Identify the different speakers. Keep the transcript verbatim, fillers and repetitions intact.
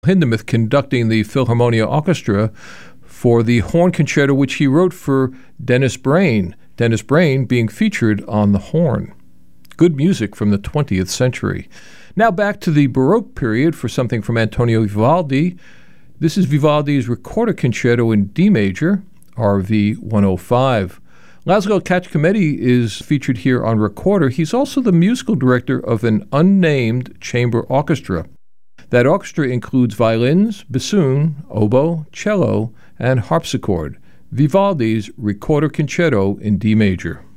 Speaker 1: Hindemith conducting the Philharmonia Orchestra for the horn concerto which he wrote for Dennis Brain, Dennis Brain being featured on the horn. Good music from the twentieth century. Now back to the Baroque period for something from Antonio Vivaldi. This is Vivaldi's Recorder Concerto in D major, R V one oh five. Laszlo Kachkamedi is featured here on recorder. He's also the musical director of an unnamed chamber orchestra. That orchestra includes violins, bassoon, oboe, cello, and harpsichord. Vivaldi's Recorder Concerto in D major.